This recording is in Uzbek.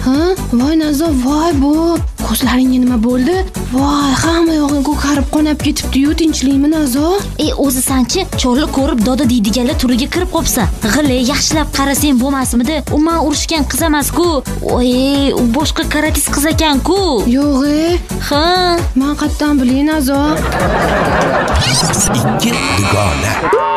Ha? Voy Nazo, voy bu. Ko'zlaringga nima bo'ldi? Voy, hamma yog'ing ko'karib qonab ketibdi-yu, tinchlikmi Nazo? O'zi sanchi chorli ko'rib doda deydiganlar turiga kirib qopsan. G'ile, yaxshilab qarasang bo'lmasmidi? U men urushgan qiz emas-ku. Voy, u boshqa karatis qiz ekan-ku. Yo'q-e. Ha, Men qatdan bilay Nazo. Ikki dugona.